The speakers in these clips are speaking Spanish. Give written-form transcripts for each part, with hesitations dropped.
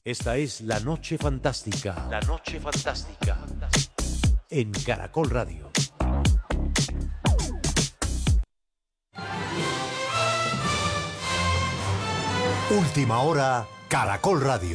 Esta es La Noche Fantástica. La Noche Fantástica. En Caracol Radio. Última hora, Caracol Radio.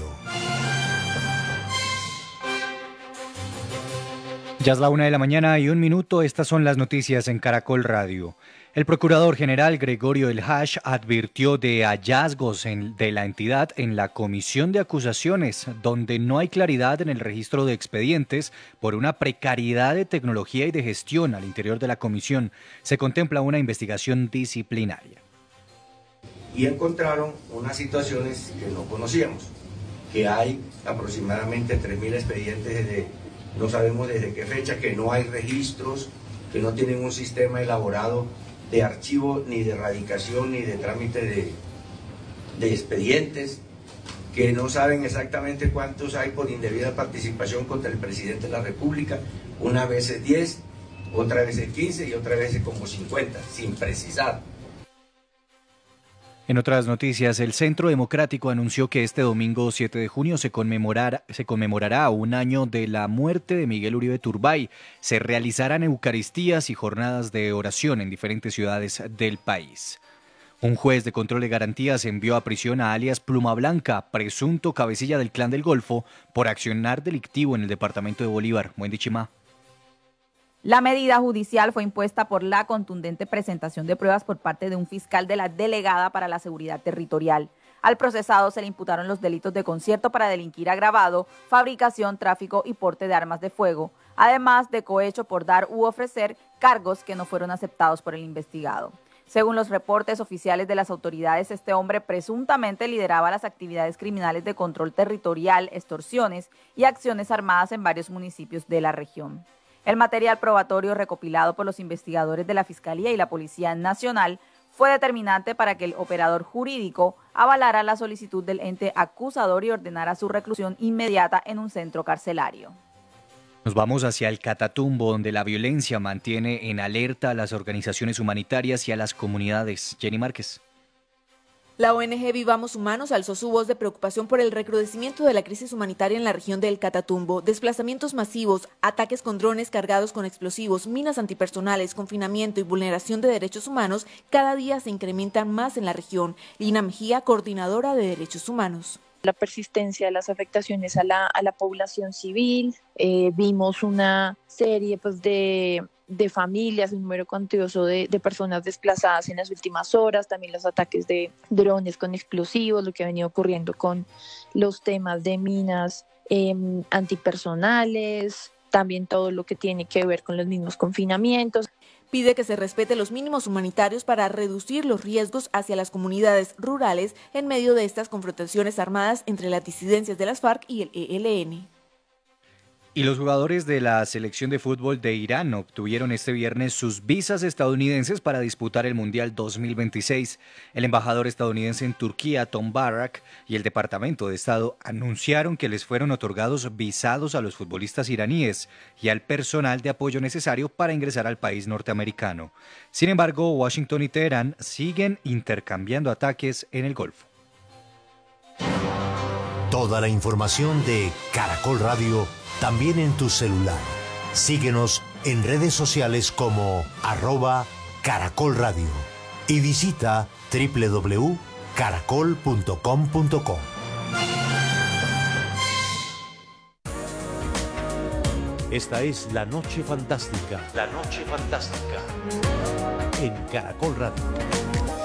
Ya es la 1:01 a.m. Estas son las noticias en Caracol Radio. El procurador general Gregorio El Hash advirtió de hallazgos de la entidad en la comisión de acusaciones, donde no hay claridad en el registro de expedientes por una precariedad de tecnología y de gestión al interior de la comisión. Se contempla una investigación disciplinaria. Y encontraron unas situaciones que no conocíamos, que hay aproximadamente 3.000 expedientes no sabemos desde qué fecha, que no hay registros, que no tienen un sistema elaborado de archivo, ni de erradicación, ni de trámite de expedientes, que no saben exactamente cuántos hay por indebida participación contra el presidente de la República, una vez es 10, otra vez es 15 y otra vez es como 50, sin precisar. En otras noticias, el Centro Democrático anunció que este domingo 7 de junio se conmemorará un año de la muerte de Miguel Uribe Turbay. Se realizarán eucaristías y jornadas de oración en diferentes ciudades del país. Un juez de control de garantías envió a prisión a alias Pluma Blanca, presunto cabecilla del Clan del Golfo, por accionar delictivo en el departamento de Bolívar. Wendy Chimá. La medida judicial fue impuesta por la contundente presentación de pruebas por parte de un fiscal de la Delegada para la Seguridad Territorial. Al procesado se le imputaron los delitos de concierto para delinquir agravado, fabricación, tráfico y porte de armas de fuego, además de cohecho por dar u ofrecer cargos que no fueron aceptados por el investigado. Según los reportes oficiales de las autoridades, este hombre presuntamente lideraba las actividades criminales de control territorial, extorsiones y acciones armadas en varios municipios de la región. El material probatorio recopilado por los investigadores de la Fiscalía y la Policía Nacional fue determinante para que el operador jurídico avalara la solicitud del ente acusador y ordenara su reclusión inmediata en un centro carcelario. Nos vamos hacia el Catatumbo, donde la violencia mantiene en alerta a las organizaciones humanitarias y a las comunidades. Jenny Márquez. La ONG Vivamos Humanos alzó su voz de preocupación por el recrudecimiento de la crisis humanitaria en la región del Catatumbo. Desplazamientos masivos, ataques con drones cargados con explosivos, minas antipersonales, confinamiento y vulneración de derechos humanos cada día se incrementan más en la región. Lina Mejía, coordinadora de Derechos Humanos. La persistencia de las afectaciones a la población civil, vimos una serie de familias, un número cuantioso de personas desplazadas en las últimas horas, también los ataques de drones con explosivos, lo que ha venido ocurriendo con los temas de minas antipersonales, también todo lo que tiene que ver con los mismos confinamientos. Pide que se respete los mínimos humanitarios para reducir los riesgos hacia las comunidades rurales en medio de estas confrontaciones armadas entre las disidencias de las FARC y el ELN. Y los jugadores de la selección de fútbol de Irán obtuvieron este viernes sus visas estadounidenses para disputar el Mundial 2026. El embajador estadounidense en Turquía, Tom Barrack, y el Departamento de Estado anunciaron que les fueron otorgados visados a los futbolistas iraníes y al personal de apoyo necesario para ingresar al país norteamericano. Sin embargo, Washington y Teherán siguen intercambiando ataques en el Golfo. Toda la información de Caracol Radio también en tu celular. Síguenos en redes sociales como @Caracol Radio y visita www.caracol.com.co. Esta es La Noche Fantástica. La Noche Fantástica. En Caracol Radio.